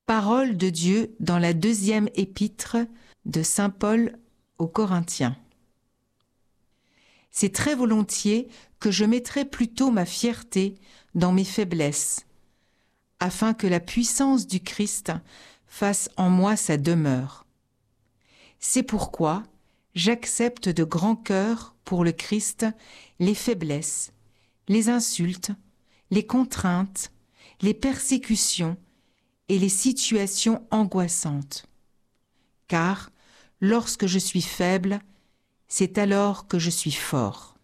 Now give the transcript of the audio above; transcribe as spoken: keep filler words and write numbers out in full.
Parole de Dieu dans la deuxième épître de saint Paul aux Corinthiens. C'est très volontiers que je mettrai plutôt ma fierté dans mes faiblesses, afin que la puissance du Christ fasse en moi sa demeure. C'est pourquoi j'accepte de grand cœur pour le Christ les faiblesses, les insultes, les contraintes, les persécutions et les situations angoissantes. Car lorsque je suis faible, c'est alors que je suis fort.